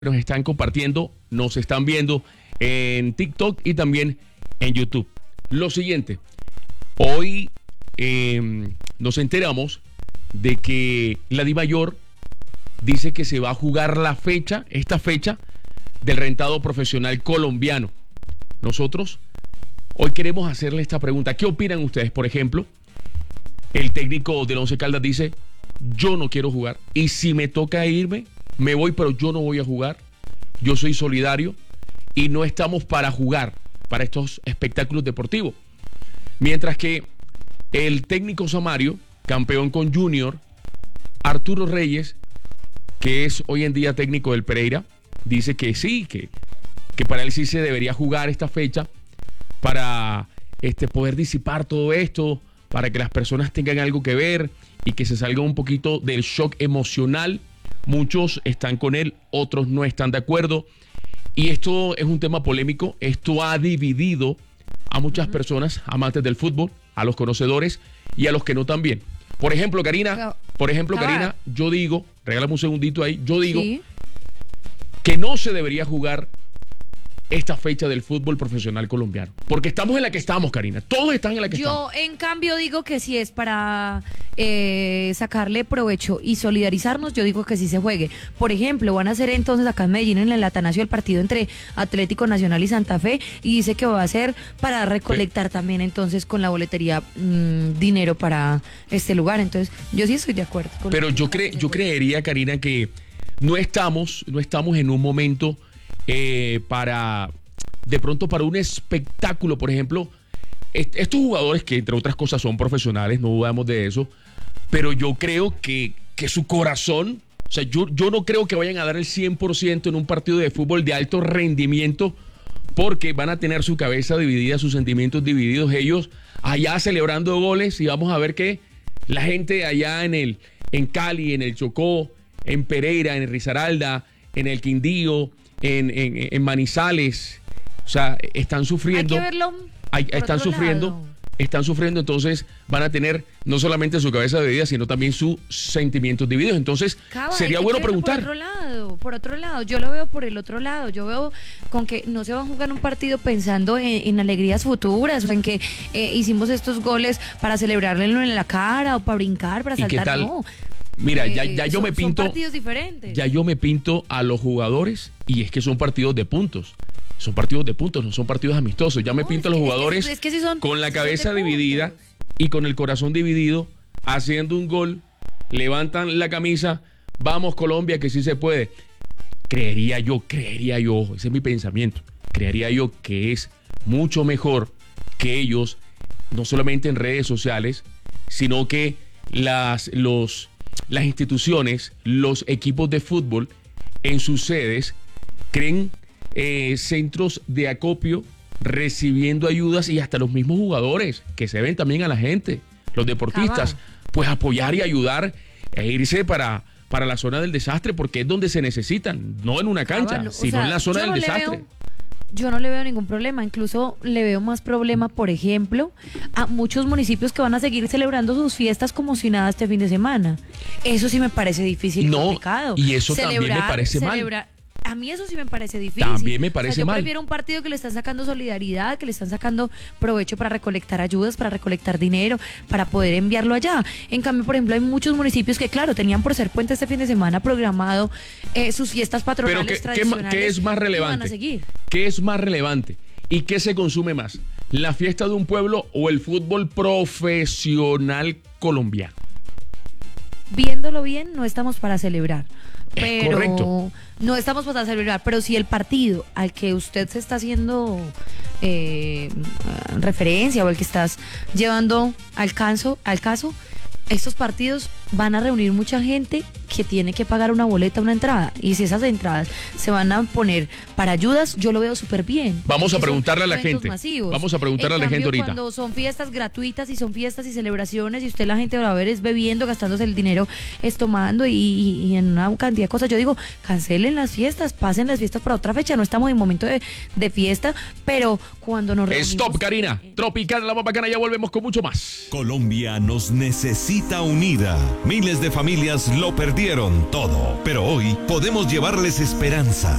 nos están compartiendo, nos están viendo en TikTok y también en YouTube. Lo siguiente, hoy nos enteramos de que la DIMAYOR dice que se va a jugar esta fecha del rentado profesional colombiano. Nosotros hoy queremos hacerle esta pregunta. ¿Qué opinan ustedes? Por ejemplo, el técnico del Once Caldas dice, yo no quiero jugar y si me toca irme, me voy, pero yo no voy a jugar. Yo soy solidario y no estamos para jugar para estos espectáculos deportivos. Mientras que el técnico Samario, campeón con Junior, Arturo Reyes, que es hoy en día técnico del Pereira, dice que sí, que para él sí se debería jugar esta fecha para poder disipar todo esto, para que las personas tengan algo que ver y que se salga un poquito del shock emocional. Muchos están con él, otros no están de acuerdo. Y esto es un tema polémico. Esto ha dividido a muchas personas, amantes del fútbol, a los conocedores y a los que no también. Por ejemplo, Karina, yo digo, regálame un segundito ahí, yo digo que no se debería jugar esta fecha del fútbol profesional colombiano. Porque estamos en la que estamos, Karina. Todos están en la que estamos. Yo, en cambio, digo que si es para sacarle provecho y solidarizarnos, yo digo que sí se juegue. Por ejemplo, van a hacer entonces acá en Medellín, en el Atanasio, el partido entre Atlético Nacional y Santa Fe, y dice que va a ser para recolectar también entonces con la boletería dinero para este lugar. Entonces, yo sí estoy de acuerdo. Pero yo creería, Karina, que no estamos en un momento para un espectáculo. Por ejemplo, estos jugadores que entre otras cosas son profesionales, no dudamos de eso, pero yo creo que su corazón, o sea, yo no creo que vayan a dar el 100% en un partido de fútbol de alto rendimiento, porque van a tener su cabeza dividida, sus sentimientos divididos, ellos allá celebrando goles, y vamos a ver que la gente allá en Cali, en el Chocó, en Pereira, en el Risaralda, en el Quindío, en Manizales, o sea, están sufriendo. Hay que verlo. Están sufriendo, entonces van a tener no solamente su cabeza dividida, sino también sus sentimientos divididos. Entonces, sería bueno preguntar. Por otro lado, yo lo veo por el otro lado. Yo veo con que no se va a jugar un partido pensando en alegrías futuras, o en que hicimos estos goles para celebrarlo en la cara, o para brincar, para saltar. ¿Y qué tal? No. Mira, ya yo me pinto. Son partidos diferentes. Ya yo me pinto a los jugadores, y es que son partidos de puntos. Son partidos de puntos, no son partidos amistosos. Ya me pinto a los jugadores sí son, con la cabeza dividida y con el corazón dividido, haciendo un gol, levantan la camisa, vamos Colombia, que sí se puede. Creería yo, ese es mi pensamiento, creería yo que es mucho mejor que ellos, no solamente en redes sociales, sino que las instituciones, los equipos de fútbol en sus sedes creen centros de acopio, recibiendo ayudas, y hasta los mismos jugadores que se ven también a la gente, los deportistas, pues apoyar y ayudar e irse para la zona del desastre, porque es donde se necesitan, no en una cancha, sino en la zona del desastre. Yo no le veo ningún problema, incluso le veo más problema, por ejemplo, a muchos municipios que van a seguir celebrando sus fiestas como si nada este fin de semana. Eso sí me parece difícil y complicado. Y eso también me parece mal. A mí eso sí me parece difícil. También me parece mal. Yo prefiero un partido que le están sacando solidaridad, que le están sacando provecho para recolectar ayudas, para recolectar dinero, para poder enviarlo allá. En cambio, por ejemplo, hay muchos municipios que, claro, tenían por ser puente este fin de semana programado sus fiestas patronales tradicionales. ¿Qué es más relevante? Van a seguir. ¿Qué es más relevante? ¿Y qué se consume más? ¿La fiesta de un pueblo o el fútbol profesional colombiano? Viéndolo bien, no estamos para celebrar. Pero correcto. No estamos para celebrar, pero si el partido al que usted se está haciendo referencia, o el que estás llevando al caso, estos partidos van a reunir mucha gente que tiene que pagar una boleta, una entrada, y si esas entradas se van a poner para ayudas, yo lo veo súper bien. Vamos a preguntarle a la gente. Vamos a preguntarle a la gente ahorita. Cuando son fiestas gratuitas y son fiestas y celebraciones, y usted, la gente va a ver es bebiendo, gastándose el dinero, es tomando y en una cantidad de cosas, yo digo, cancelen las fiestas, pasen las fiestas para otra fecha, no estamos en momento de fiesta, pero cuando nos reunimos... Stop, Karina. Tropical, la más bacana, ya volvemos con mucho más. Colombia nos necesita unida. Miles de familias lo perdieron perdieron todo, pero hoy podemos llevarles esperanza.